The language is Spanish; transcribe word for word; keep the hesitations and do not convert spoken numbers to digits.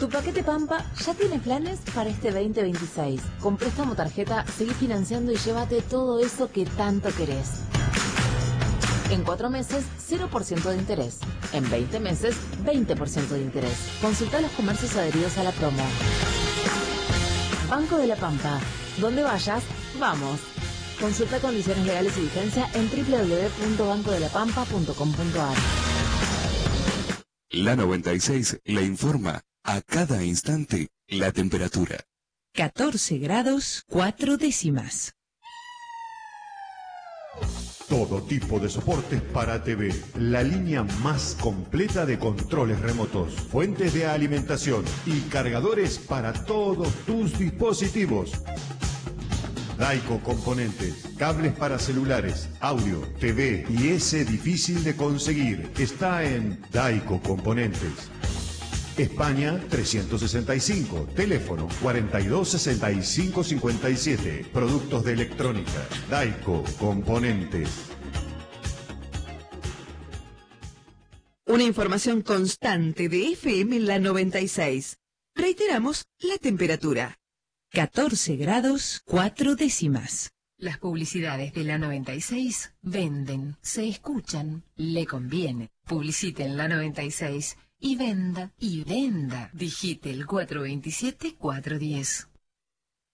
Tu paquete Pampa ya tiene planes para este veinte veintiséis. Con préstamo tarjeta, seguí financiando y llévate todo eso que tanto querés. En cuatro meses, cero por ciento de interés. En veinte meses, veinte por ciento de interés. Consulta los comercios adheridos a la promo. Banco de la Pampa. Donde vayas, vamos. Consulta condiciones legales y vigencia en doble u doble u doble u punto banco de la pampa punto com punto a r. La noventa y seis le informa a cada instante la temperatura. catorce grados, cuatro décimas. Todo tipo de soportes para T V. La línea más completa de controles remotos, fuentes de alimentación y cargadores para todos tus dispositivos. Daico Componentes, cables para celulares, audio, T V y ese difícil de conseguir. Está en Daico Componentes. España trescientos sesenta y cinco, teléfono cuarenta y dos sesenta y cinco cincuenta y siete. Productos de electrónica, Daico Componentes. Una información constante de F M en la noventa y seis. Reiteramos la temperatura. catorce grados, cuatro décimas. Las publicidades de la noventa y seis venden, se escuchan, le conviene. Publicite en la noventa y seis y venda, y venda. Digite el cuatro dos siete, cuatro uno cero.